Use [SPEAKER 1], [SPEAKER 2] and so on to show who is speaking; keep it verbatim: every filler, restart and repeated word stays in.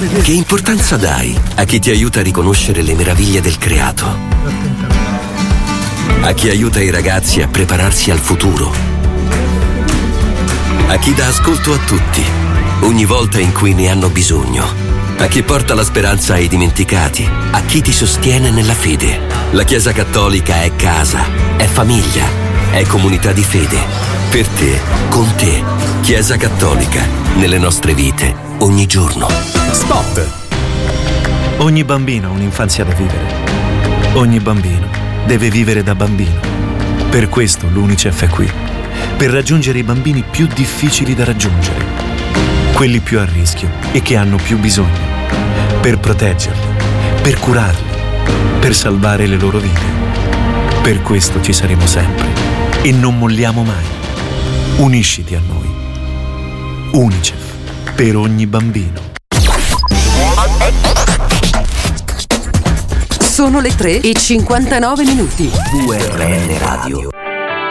[SPEAKER 1] Che importanza dai a chi ti aiuta a riconoscere le meraviglie del creato? A chi aiuta i ragazzi a prepararsi al futuro? A chi dà ascolto a tutti, ogni volta in cui ne hanno bisogno? A chi porta la speranza ai dimenticati? A chi ti sostiene nella fede? La Chiesa Cattolica è casa, è famiglia, è comunità di fede. Per te, con te, Chiesa Cattolica, nelle nostre vite, ogni giorno.
[SPEAKER 2] Spot! Ogni bambino ha un'infanzia da vivere. Ogni bambino deve vivere da bambino. Per questo l'Unicef è qui, per raggiungere i bambini più difficili da raggiungere, quelli più a rischio e che hanno più bisogno, per proteggerli, per curarli, per salvare le loro vite. Per questo ci saremo sempre e non molliamo mai. Unisciti a noi. Unicef, per ogni bambino.
[SPEAKER 3] Sono le tre e cinquantanove minuti.
[SPEAKER 1] U R L Radio.